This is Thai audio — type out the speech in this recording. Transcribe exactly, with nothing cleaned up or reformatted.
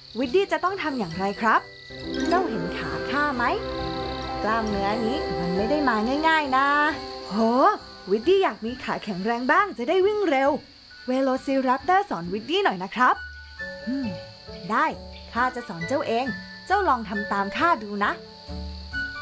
วิดดี้จะต้องทำอย่างไรครับเจ้าเห็นขาข้าไหมกล้ามเนื้อนี้มันไม่ได้มาง่ายๆนะโหวิดดี้อยากมีขาแข็งแรงบ้างจะได้วิ่งเร็วเวโลซิรัปเตอร์สอนวิดดี้หน่อยนะครับอืมได้ข้าจะสอนเจ้าเองเจ้าลองทำตามข้าดูนะ